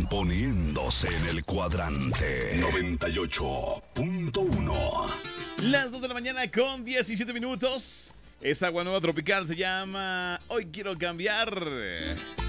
poniéndose en el cuadrante 98.1. Las 2 de la mañana con 17 minutos. Es agua nueva tropical, se llama Hoy Quiero Cambiar.